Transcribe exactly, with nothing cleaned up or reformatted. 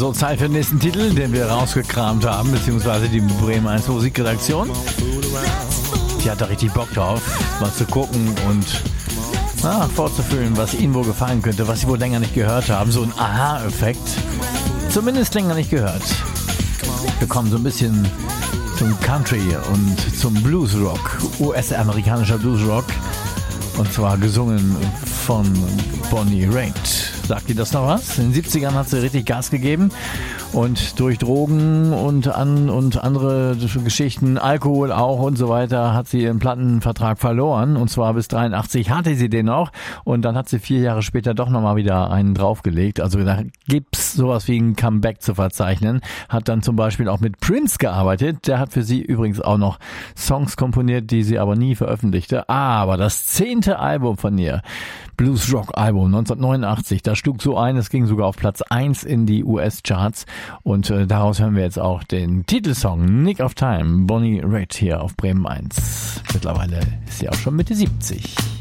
So, Zeit für den nächsten Titel, den wir rausgekramt haben, beziehungsweise die Bremen eins Musikredaktion. Die hat da richtig Bock drauf, mal zu gucken und na, vorzufühlen, was ihnen wohl gefallen könnte, was sie wohl länger nicht gehört haben. So ein Aha-Effekt. Zumindest länger nicht gehört. Wir kommen so ein bisschen zum Country und zum Bluesrock, U S-amerikanischer Bluesrock. Und zwar gesungen von Bonnie Raitt. Sagt ihr das noch was? In den siebzigern hat sie richtig Gas gegeben und durch Drogen und, an, und andere Geschichten, Alkohol auch und so weiter, hat sie ihren Plattenvertrag verloren. Und zwar bis dreiundachtzig hatte sie den noch und dann hat sie vier Jahre später doch nochmal wieder einen draufgelegt. Also da gibt's sowas wie ein Comeback zu verzeichnen. Hat dann zum Beispiel auch mit Prince gearbeitet. Der hat für sie übrigens auch noch Songs komponiert, die sie aber nie veröffentlichte. Aber das zehnte Album von ihr, Blues-Rock-Album neunzehnhundertneunundachtzig, das schlug so ein, es ging sogar auf Platz eins in die U S-Charts und äh, daraus hören wir jetzt auch den Titelsong Nick of Time, Bonnie Raitt hier auf Bremen eins. Mittlerweile ist sie auch schon Mitte siebzig.